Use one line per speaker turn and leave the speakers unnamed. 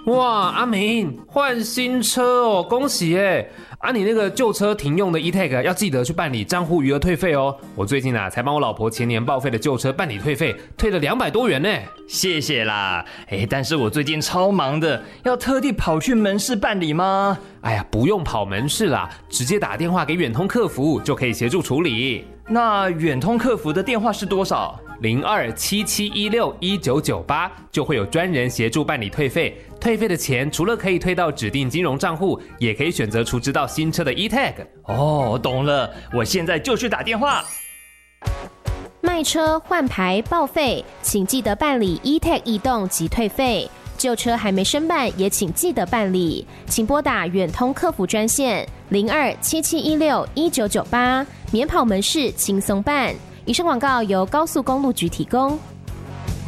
哇，阿明换新车哦，恭喜耶！啊，你那个旧车停用的 eTag 要记得去办理账户余额退费哦。我最近才帮我老婆前年报废的旧车办理退费，退了200多元呢。
谢谢啦，但是我最近超忙的，要特地跑去门市办理吗？
哎呀，不用跑门市啦，直接打电话给远通客服就可以协助处理。
那远通客服的电话是多少
？0277161998就会有专人协助办理退费。退费的钱除了可以退到指定金融账户，也可以选择储值到新车的 eTag。
哦，懂了，我现在就去打电话。
卖车、换牌、报废，请记得办理 eTag 移动及退费。旧车还没申办，也请记得办理，请拨打远通客服专线0277161998，免跑门市轻松办。以上广告由高速公路局提供。